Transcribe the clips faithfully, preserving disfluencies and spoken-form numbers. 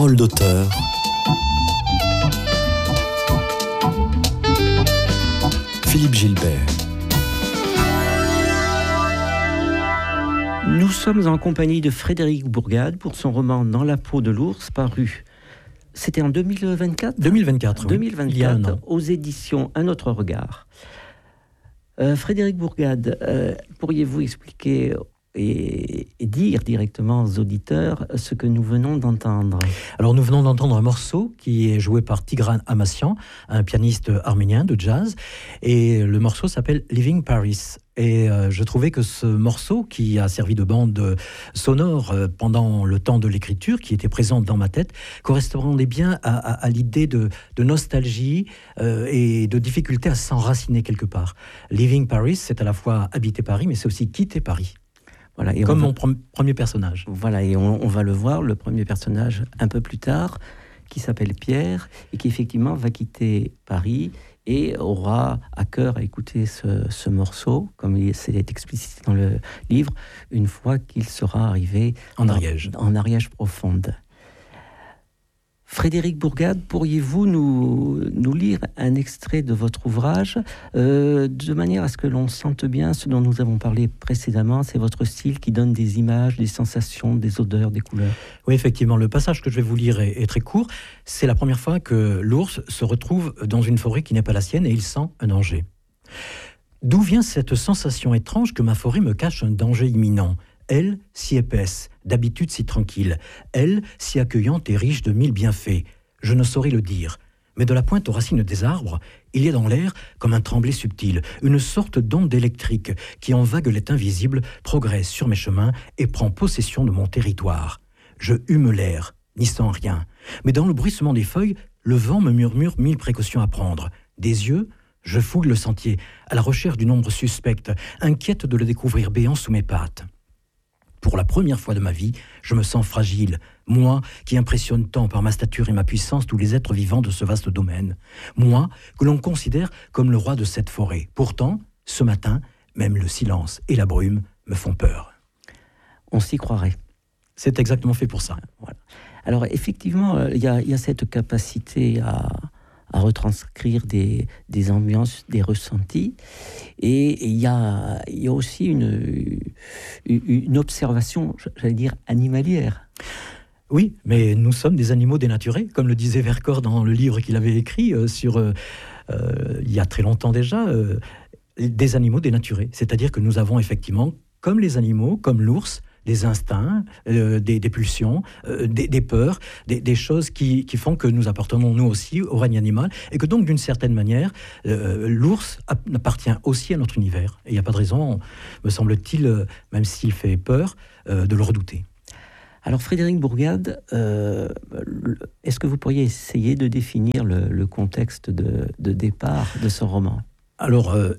Parole d'auteur. Philippe Gilbert. Nous sommes en compagnie de Frédéric Bourgade pour son roman Dans la peau de l'ours, paru. C'était en deux mille vingt-quatre deux mille vingt-quatre, deux mille vingt-quatre, oui. Il y a un an. Aux éditions Un autre regard. Euh, Frédéric Bourgade, euh, pourriez-vous expliquer et, et dire directement aux auditeurs ce que nous venons d'entendre? Alors nous venons d'entendre un morceau qui est joué par Tigran Amassian, un pianiste arménien de jazz, et le morceau s'appelle Leaving Paris. Et euh, je trouvais que ce morceau, qui a servi de bande sonore euh, pendant le temps de l'écriture, qui était présente dans ma tête, correspondait bien à, à, à l'idée de, de nostalgie euh, et de difficulté à s'enraciner quelque part. Leaving Paris, c'est à la fois habiter Paris, mais c'est aussi quitter Paris. Voilà, et comme va... mon pre- premier personnage. Voilà, et on, on va le voir, le premier personnage, un peu plus tard, qui s'appelle Pierre, et qui effectivement va quitter Paris et aura à cœur à écouter ce, ce morceau, comme il, c'est explicité dans le livre, une fois qu'il sera arrivé en Ariège, en, en Ariège profonde. Frédéric Bourgade, pourriez-vous nous, nous lire un extrait de votre ouvrage, euh, de manière à ce que l'on sente bien ce dont nous avons parlé précédemment, c'est votre style qui donne des images, des sensations, des odeurs, des couleurs. Oui, effectivement, le passage que je vais vous lire est, est très court. C'est la première fois que l'ours se retrouve dans une forêt qui n'est pas la sienne et il sent un danger. D'où vient cette sensation étrange que ma forêt me cache un danger imminent ? Elle, si épaisse, d'habitude si tranquille, elle, si accueillante et riche de mille bienfaits. Je ne saurais le dire, mais de la pointe aux racines des arbres, il y a dans l'air, comme un tremblé subtil, une sorte d'onde électrique qui, en vaguelette invisible, progresse sur mes chemins et prend possession de mon territoire. Je hume l'air, n'y sens rien, mais dans le bruissement des feuilles, le vent me murmure mille précautions à prendre. Des yeux, je fouille le sentier, à la recherche d'une ombre suspecte, inquiète de le découvrir béant sous mes pattes. Pour la première fois de ma vie, je me sens fragile, moi qui impressionne tant par ma stature et ma puissance tous les êtres vivants de ce vaste domaine. Moi que l'on considère comme le roi de cette forêt. Pourtant, ce matin, même le silence et la brume me font peur. On s'y croirait. C'est exactement fait pour ça. Voilà. Alors effectivement, il y a, y a cette capacité à... à retranscrire des, des ambiances, des ressentis. Et il y a, y a aussi une, une observation, j'allais dire, animalière. Oui, mais nous sommes des animaux dénaturés, comme le disait Vercors dans le livre qu'il avait écrit euh, sur, euh, euh, il y a très longtemps déjà, euh, des animaux dénaturés. C'est-à-dire que nous avons effectivement, comme les animaux, comme l'ours, des instincts, euh, des, des pulsions, euh, des, des peurs, des, des choses qui, qui font que nous appartenons nous aussi au règne animal et que donc d'une certaine manière, euh, l'ours appartient aussi à notre univers. Et il n'y a pas de raison, me semble-t-il, euh, même s'il fait peur, euh, de le redouter. Alors Frédéric Bourgade, euh, est-ce que vous pourriez essayer de définir le, le contexte de, de départ de ce roman ? Alors, euh,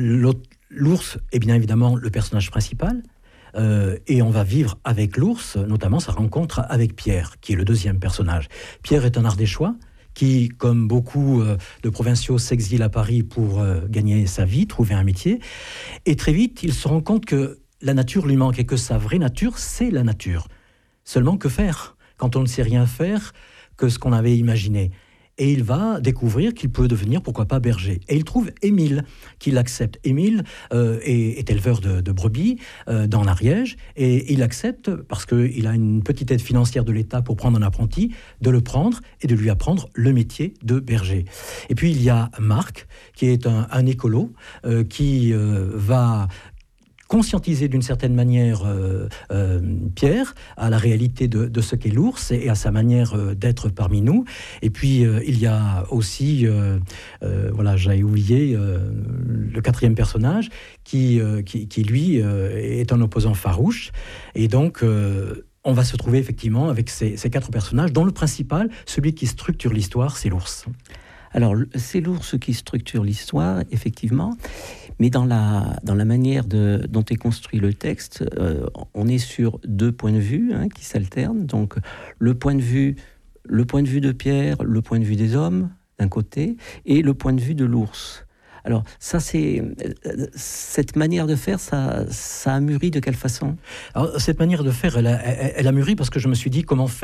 l'ours est bien évidemment le personnage principal. Euh, et on va vivre avec l'ours, notamment sa rencontre avec Pierre, qui est le deuxième personnage. Pierre est un Ardéchois qui, comme beaucoup euh, de provinciaux, s'exile à Paris pour euh, gagner sa vie, trouver un métier. Et très vite, il se rend compte que la nature lui manque et que sa vraie nature, c'est la nature. Seulement, que faire quand on ne sait rien faire que ce qu'on avait imaginé ? Et il va découvrir qu'il peut devenir, pourquoi pas, berger. Et il trouve Émile, qui l'accepte. Émile euh, est, est éleveur de, de brebis euh, dans l'Ariège, et il accepte, parce qu'il a une petite aide financière de l'État pour prendre un apprenti, de le prendre et de lui apprendre le métier de berger. Et puis il y a Marc, qui est un, un écolo, euh, qui euh, va... conscientiser d'une certaine manière euh, euh, Pierre à la réalité de, de ce qu'est l'ours et à sa manière euh, d'être parmi nous. Et puis euh, il y a aussi, euh, euh, voilà, j'ai oublié euh, le quatrième personnage qui, euh, qui, qui lui euh, est un opposant farouche. Et donc euh, on va se trouver effectivement avec ces, ces quatre personnages, dont le principal, celui qui structure l'histoire, c'est l'ours. Alors, c'est l'ours qui structure l'histoire, effectivement, mais dans la, dans la manière de, dont est construit le texte, euh, on est sur deux points de vue hein, qui s'alternent. Donc, le point de vue, le point de vue de Pierre, le point de vue des hommes, d'un côté, et le point de vue de l'ours. Alors, ça, c'est, cette manière de faire, ça, ça a mûri de quelle façon ? Alors, cette manière de faire, elle a, elle, elle a mûri parce que je me suis dit comment faire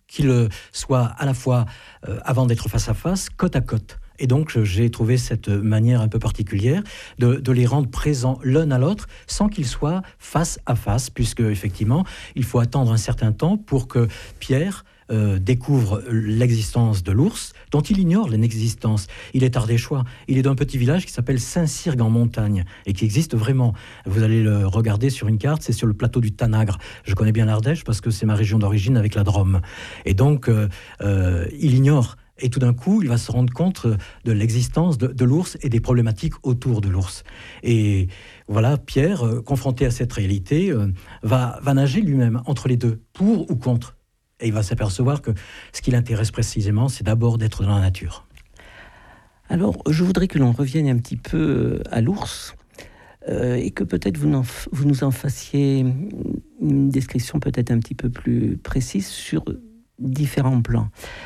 qu'ils soient à la fois, euh, avant d'être face à face, côte à côte. Et donc, j'ai trouvé cette manière un peu particulière de, de les rendre présents l'un à l'autre sans qu'ils soient face à face, puisque, effectivement, il faut attendre un certain temps pour que Pierre euh, découvre l'existence de l'ours, dont il ignore l'existence. Il est ardéchois. Il est d'un petit village qui s'appelle Saint-Cyrgue en montagne et qui existe vraiment. Vous allez le regarder sur une carte, c'est sur le plateau du Tanagre. Je connais bien l'Ardèche parce que c'est ma région d'origine avec la Drôme. Et donc, euh, euh, il ignore. Et tout d'un coup, il va se rendre compte de l'existence de, de l'ours et des problématiques autour de l'ours. Et voilà, Pierre, euh, confronté à cette réalité, euh, va, va nager lui-même entre les deux, pour ou contre. Et il va s'apercevoir que ce qui l'intéresse précisément, c'est d'abord d'être dans la nature. Alors, je voudrais que l'on revienne un petit peu à l'ours, euh, et que peut-être vous, n'en, vous nous en fassiez une description peut-être un petit peu plus précise sur différents plans.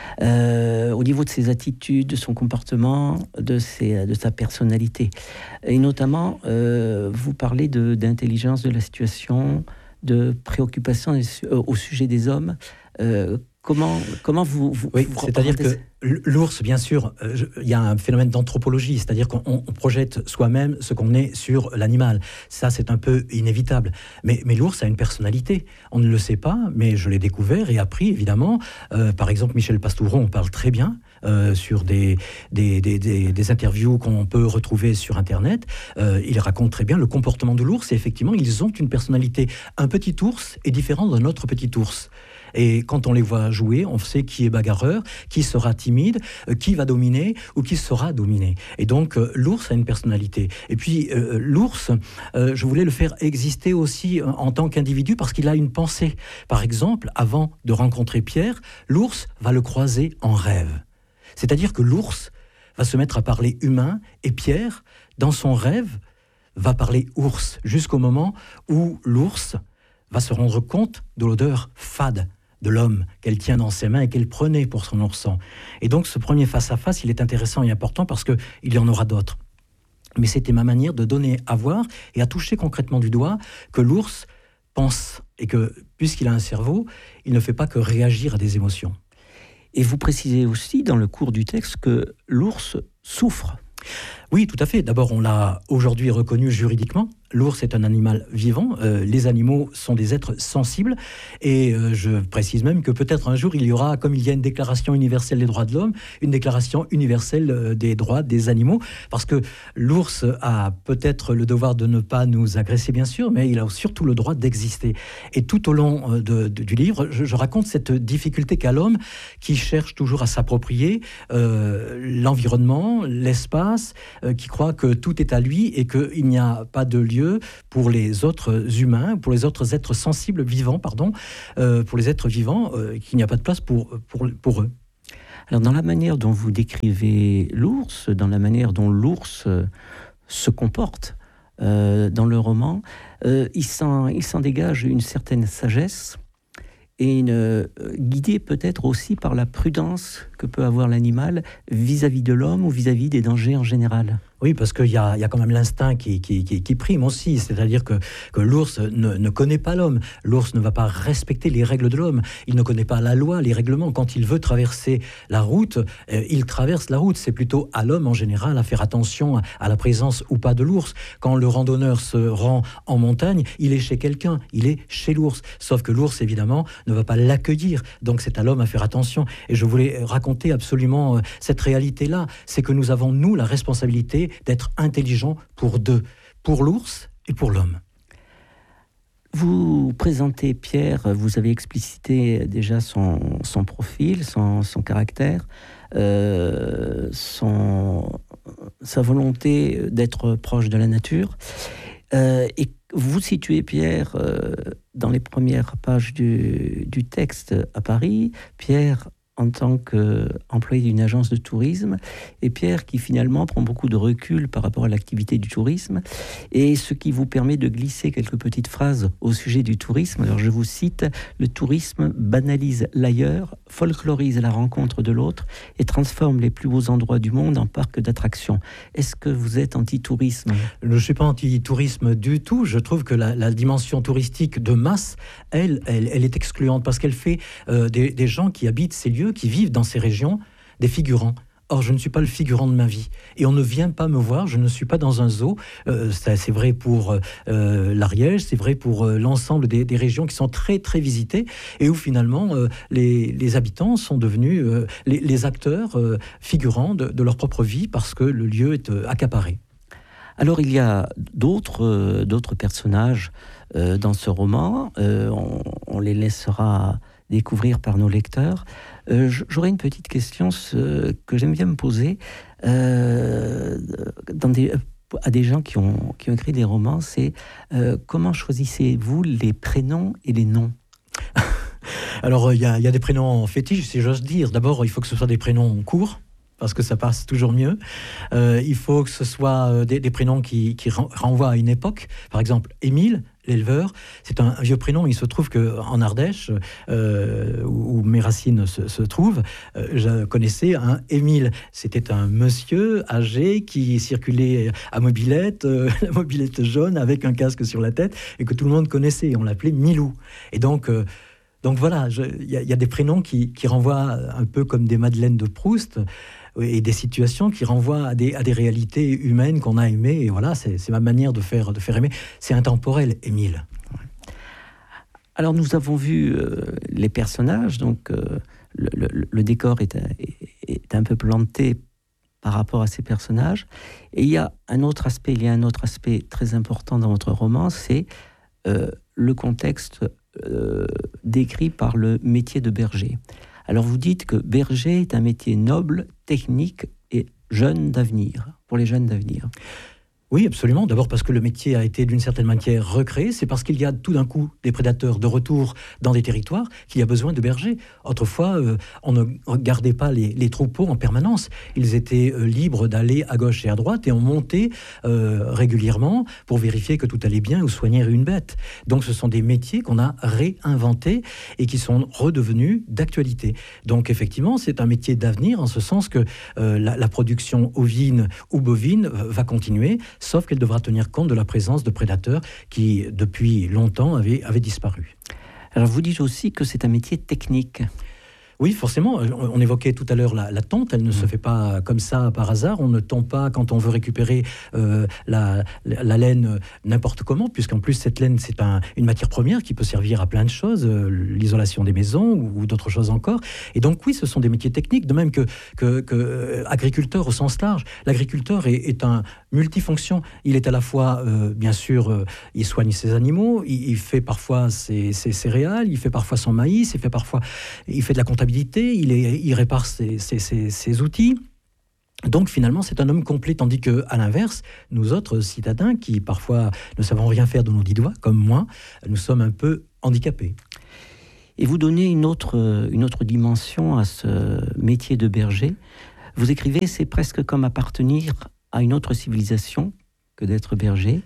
Euh, au niveau de ses attitudes, de son comportement, de, ses, de sa personnalité. Et notamment, euh, vous parlez de, d'intelligence de la situation, de préoccupation au sujet des hommes. Euh, comment, comment vous... vous oui, vous c'est-à-dire que l'ours, bien sûr, il euh, y a un phénomène d'anthropologie, c'est-à-dire qu'on on projette soi-même ce qu'on est sur l'animal. Ça, c'est un peu inévitable. Mais, mais l'ours a une personnalité. On ne le sait pas, mais je l'ai découvert et appris, évidemment. Euh, par exemple, Michel Pastoureau en parle très bien euh, sur des, des, des, des, des interviews qu'on peut retrouver sur Internet. Euh, il raconte très bien le comportement de l'ours et effectivement, ils ont une personnalité. Un petit ours est différent d'un autre petit ours. Et quand on les voit jouer, on sait qui est bagarreur, qui sera timide, euh, qui va dominer ou qui sera dominé. Et donc, euh, l'ours a une personnalité. Et puis, euh, l'ours, euh, je voulais le faire exister aussi euh, en tant qu'individu parce qu'il a une pensée. Par exemple, avant de rencontrer Pierre, l'ours va le croiser en rêve. C'est-à-dire que l'ours va se mettre à parler humain et Pierre, dans son rêve, va parler ours jusqu'au moment où l'ours va se rendre compte de l'odeur fade de l'homme qu'elle tient dans ses mains et qu'elle prenait pour son ourson. Et donc ce premier face-à-face, il est intéressant et important parce qu'il y en aura d'autres. Mais c'était ma manière de donner à voir et à toucher concrètement du doigt que l'ours pense et que, puisqu'il a un cerveau, il ne fait pas que réagir à des émotions. Et vous précisez aussi dans le cours du texte que l'ours souffre. Oui, tout à fait. D'abord, on l'a aujourd'hui reconnu juridiquement. L'ours est un animal vivant. Euh, les animaux sont des êtres sensibles. Et euh, je précise même que peut-être un jour, il y aura, comme il y a une déclaration universelle des droits de l'homme, une déclaration universelle des droits des animaux. Parce que l'ours a peut-être le devoir de ne pas nous agresser, bien sûr, mais il a surtout le droit d'exister. Et tout au long de, de, du livre, je, je raconte cette difficulté qu'a l'homme qui cherche toujours à s'approprier euh, l'environnement, l'espace, euh, qui croit que tout est à lui et qu'il n'y a pas de lieu pour les autres humains, pour les autres êtres sensibles, vivants, pardon, euh, pour les êtres vivants, euh, qu'il n'y a pas de place pour, pour, pour eux. Alors, dans la manière dont vous décrivez l'ours, dans la manière dont l'ours euh, se comporte euh, dans le roman, euh, il, s'en, il s'en dégage une certaine sagesse et une, euh, guidée peut-être aussi par la prudence que peut avoir l'animal vis-à-vis de l'homme ou vis-à-vis des dangers en général. Oui, parce qu'il y a, il y a quand même l'instinct qui, qui, qui, qui prime aussi, c'est-à-dire que, que l'ours ne, ne connaît pas l'homme. L'ours ne va pas respecter les règles de l'homme. Il ne connaît pas la loi, les règlements. Quand il veut traverser la route, euh, il traverse la route. C'est plutôt à l'homme en général à faire attention à, à la présence ou pas de l'ours. Quand le randonneur se rend en montagne, il est chez quelqu'un, il est chez l'ours. Sauf que l'ours, évidemment, ne va pas l'accueillir. Donc c'est à l'homme à faire attention. Et je voulais raconter absolument euh, cette réalité-là. C'est que nous avons, nous, la responsabilité d'être intelligent pour deux, pour l'ours et pour l'homme. Vous présentez Pierre, vous avez explicité déjà son, son profil, son, son caractère, euh, son, sa volonté d'être proche de la nature. Euh, et vous situez Pierre euh, dans les premières pages du, du texte à Paris. Pierre en tant qu'employé d'une agence de tourisme, et Pierre qui finalement prend beaucoup de recul par rapport à l'activité du tourisme, et ce qui vous permet de glisser quelques petites phrases au sujet du tourisme. Alors je vous cite: le tourisme banalise l'ailleurs, folklorise la rencontre de l'autre et transforme les plus beaux endroits du monde en parcs d'attractions. Est-ce que vous êtes anti-tourisme ? Je ne suis pas anti-tourisme du tout. Je trouve que la, la dimension touristique de masse, elle, elle, elle est excluante parce qu'elle fait euh, des, des gens qui habitent ces lieux, qui vivent dans ces régions, des figurants. Or, je ne suis pas le figurant de ma vie. Et on ne vient pas me voir, je ne suis pas dans un zoo. Euh, c'est, c'est vrai pour euh, l'Ariège, c'est vrai pour euh, l'ensemble des, des régions qui sont très, très visitées et où finalement, euh, les, les habitants sont devenus euh, les, les acteurs euh, figurants de, de leur propre vie parce que le lieu est euh, accaparé. Alors, il y a d'autres, euh, d'autres personnages euh, dans ce roman. Euh, on, on les laissera découvrir par nos lecteurs. Euh, j'aurais une petite question ce, que j'aime bien me poser euh, dans des, à des gens qui ont, qui ont écrit des romans, c'est euh, comment choisissez-vous les prénoms et les noms ? Alors, il y, y a des prénoms fétiches, si j'ose dire. D'abord, il faut que ce soit des prénoms courts, parce que ça passe toujours mieux. Euh, il faut que ce soit des, des prénoms qui, qui renvoient à une époque. Par exemple, Émile, l'éleveur, c'est un, un vieux prénom. Il se trouve qu'en Ardèche, euh, où, où mes racines se, se trouvent, euh, je connaissais un Émile. C'était un monsieur âgé qui circulait à mobilette, euh, la mobilette jaune avec un casque sur la tête, et que tout le monde connaissait. On l'appelait Milou. Et donc... Euh, Donc voilà, il y, y a des prénoms qui, qui renvoient un peu comme des Madeleines de Proust et des situations qui renvoient à des, à des réalités humaines qu'on a aimées. Et voilà, c'est, c'est ma manière de faire, de faire aimer. C'est intemporel, Émile. Alors nous avons vu euh, les personnages, donc euh, le, le, le décor est, est, est un peu planté par rapport à ces personnages. Et il y a un autre aspect, il y a un autre aspect très important dans votre roman, c'est euh, le contexte Euh, décrit par le métier de berger. Alors vous dites que berger est un métier noble, technique et jeune d'avenir, pour les jeunes d'avenir. Oui, absolument. D'abord parce que le métier a été d'une certaine manière recréé. C'est parce qu'il y a tout d'un coup des prédateurs de retour dans des territoires qu'il y a besoin de bergers. Autrefois, euh, on ne gardait pas les, les troupeaux en permanence. Ils étaient euh, libres d'aller à gauche et à droite et on montait euh, régulièrement pour vérifier que tout allait bien ou soigner une bête. Donc ce sont des métiers qu'on a réinventés et qui sont redevenus d'actualité. Donc effectivement, c'est un métier d'avenir en ce sens que euh, la, la production ovine ou bovine euh, va continuer, sauf qu'elle devra tenir compte de la présence de prédateurs qui, depuis longtemps, avaient, avaient disparu. Alors vous dites aussi que c'est un métier technique. Oui, forcément. On évoquait tout à l'heure la, la tonte. Elle ne mmh. se fait pas comme ça par hasard. On ne tond pas quand on veut récupérer euh, la, la, la laine n'importe comment, puisqu'en plus, cette laine, c'est un, une matière première qui peut servir à plein de choses, euh, l'isolation des maisons ou, ou d'autres choses encore. Et donc, oui, ce sont des métiers techniques, de même que, que, que euh, agriculteur au sens large. L'agriculteur est, est un multifonction. Il est à la fois, euh, bien sûr, euh, il soigne ses animaux, il, il fait parfois ses, ses céréales, il fait parfois son maïs, il fait parfois, il fait de la comptabilité. Il, est, il répare ses, ses, ses, ses outils. Donc finalement, c'est un homme complet, tandis qu'à l'inverse, nous autres citadins, qui parfois ne savons rien faire de nos dix doigts, comme moi, nous sommes un peu handicapés. Et vous donnez une autre, une autre dimension à ce métier de berger. Vous écrivez, c'est presque comme appartenir à une autre civilisation que d'être berger.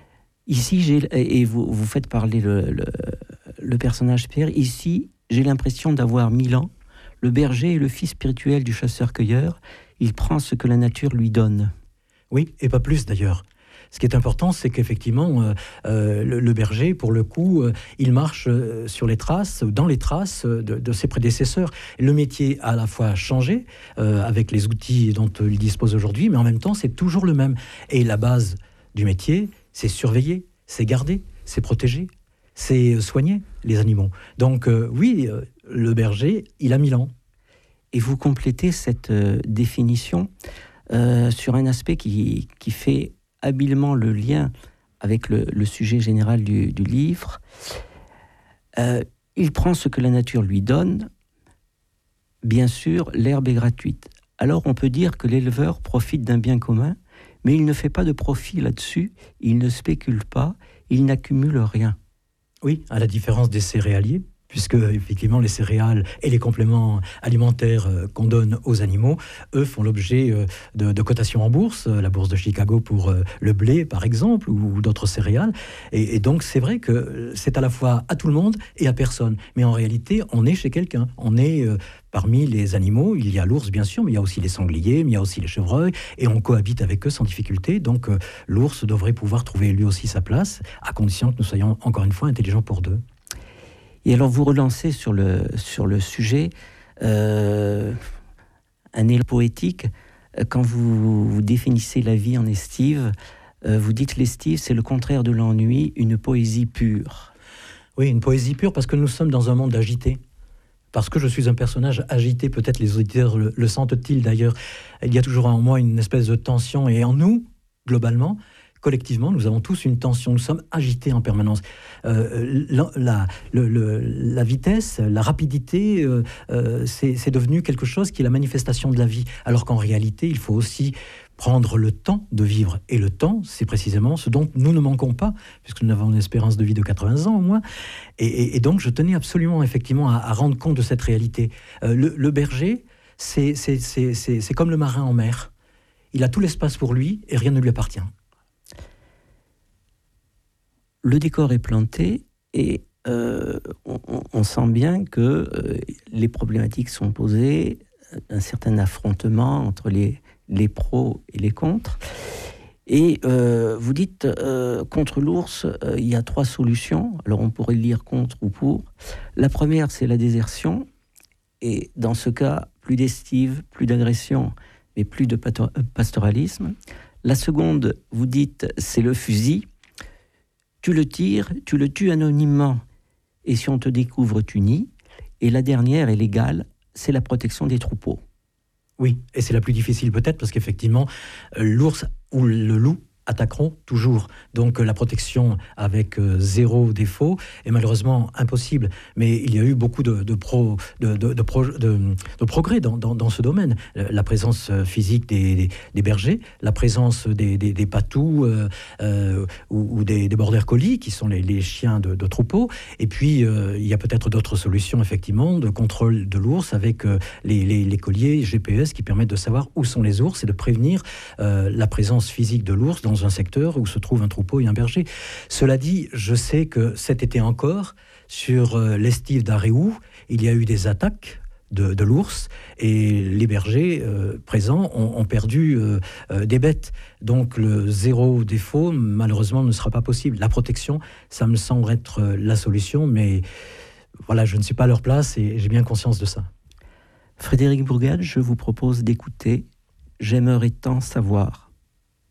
Ici, j'ai, et vous, vous faites parler le, le, le personnage Pierre, ici, j'ai l'impression d'avoir mille ans. Le berger est le fils spirituel du chasseur-cueilleur. Il prend ce que la nature lui donne. Oui, et pas plus d'ailleurs. Ce qui est important, c'est qu'effectivement, euh, euh, le, le berger, pour le coup, euh, il marche euh, sur les traces, dans les traces de, de ses prédécesseurs. Le métier a à la fois changé euh, avec les outils dont il dispose aujourd'hui, mais en même temps, c'est toujours le même. Et la base du métier, c'est surveiller, c'est garder, c'est protéger, c'est soigner les animaux. Donc euh, oui, euh, le berger, il a mille ans. Et vous complétez cette euh, définition euh, sur un aspect qui, qui fait habilement le lien avec le, le sujet général du, du livre. Euh, il prend ce que la nature lui donne. Bien sûr, l'herbe est gratuite. Alors on peut dire que l'éleveur profite d'un bien commun, mais il ne fait pas de profit là-dessus, il ne spécule pas, il n'accumule rien. Oui, à la différence des céréaliers, puisque effectivement les céréales et les compléments alimentaires euh, qu'on donne aux animaux, eux font l'objet euh, de, de cotations en bourse, euh, la bourse de Chicago pour euh, le blé par exemple, ou, ou d'autres céréales. Et, et donc c'est vrai que c'est à la fois à tout le monde et à personne. Mais en réalité, on est chez quelqu'un. On est euh, parmi les animaux. Il y a l'ours bien sûr, mais il y a aussi les sangliers, mais il y a aussi les chevreuils, et on cohabite avec eux sans difficulté. Donc euh, l'ours devrait pouvoir trouver lui aussi sa place, à condition que nous soyons encore une fois intelligents pour deux. Et alors vous relancez sur le, sur le sujet euh, un élan poétique. Quand vous, vous définissez la vie en estive, euh, vous dites l'estive, c'est le contraire de l'ennui, une poésie pure. Oui, une poésie pure, parce que nous sommes dans un monde agité. Parce que je suis un personnage agité, peut-être les auditeurs le, le sentent-ils d'ailleurs. Il y a toujours en moi une espèce de tension, et en nous, globalement, collectivement, nous avons tous une tension, nous sommes agités en permanence. Euh, la, la, le, le, la vitesse, la rapidité, euh, euh, c'est, c'est devenu quelque chose qui est la manifestation de la vie, alors qu'en réalité, il faut aussi prendre le temps de vivre. Et le temps, c'est précisément ce dont nous ne manquons pas, puisque nous avons une espérance de vie de quatre-vingts ans au moins. Et, et, et donc, je tenais absolument, effectivement, à, à rendre compte de cette réalité. Euh, le, le berger, c'est, c'est, c'est, c'est, c'est comme le marin en mer. Il a tout l'espace pour lui et rien ne lui appartient. Le décor est planté et euh, on, on sent bien que euh, les problématiques sont posées, un certain affrontement entre les, les pros et les contres. Et euh, vous dites, euh, contre l'ours, euh, il y a trois solutions. Alors on pourrait lire contre ou pour. La première, c'est la désertion. Et dans ce cas, plus d'estive, plus d'agression, mais plus de pastoralisme. La seconde, vous dites, c'est le fusil. Tu le tires, tu le tues anonymement, et si on te découvre, tu nies. Et la dernière est légale, c'est la protection des troupeaux. Oui, et c'est la plus difficile peut-être, parce qu'effectivement, l'ours ou le loup attaqueront toujours. Donc la protection avec euh, zéro défaut est malheureusement impossible. Mais il y a eu beaucoup de, de, pro, de, de, de, pro, de, de progrès dans, dans, dans ce domaine. La présence physique des, des, des bergers, la présence des, des, des patous euh, euh, ou, ou des, des border collies, qui sont les, les chiens de, de troupeau. Et puis, euh, il y a peut-être d'autres solutions, effectivement, de contrôle de l'ours avec euh, les, les, les colliers G P S qui permettent de savoir où sont les ours et de prévenir euh, la présence physique de l'ours dans un secteur où se trouve un troupeau et un berger. Cela dit, je sais que cet été encore, sur euh, l'estive d'Aréou, il y a eu des attaques de, de l'ours et les bergers euh, présents ont, ont perdu euh, euh, des bêtes. Donc le zéro défaut, malheureusement, ne sera pas possible. La protection, ça me semble être euh, la solution, mais voilà, je ne suis pas à leur place et j'ai bien conscience de ça. Frédéric Bourgade, je vous propose d'écouter « J'aimerais tant savoir ».